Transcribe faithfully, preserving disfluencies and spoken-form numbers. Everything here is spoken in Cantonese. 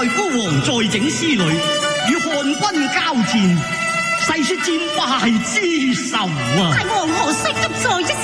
父王在整思里与汉军交战，细说战败之仇啊！ 大王何惜急在一